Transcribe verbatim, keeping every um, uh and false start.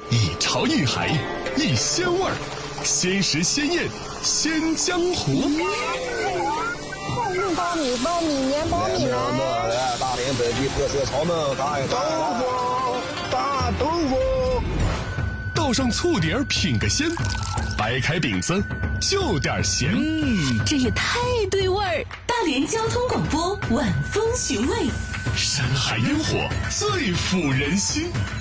一潮一海，一鲜味儿，鲜食鲜宴，鲜江湖。 苞米苞米年苞米来， 大连本地特色炒焖大豆腐，大豆腐。 倒上醋碟儿品个鲜，掰开饼子就点咸。 嗯，这也太对味儿！大连交通广播晚风寻味， 山海烟火最抚人心。